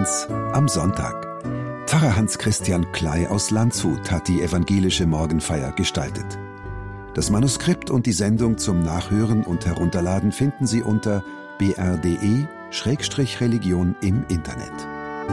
Advents am Sonntag. Pfarrer Hans-Christian Klei aus Landshut hat die evangelische Morgenfeier gestaltet. Das Manuskript und die Sendung zum Nachhören und Herunterladen finden Sie unter br.de/religion im Internet.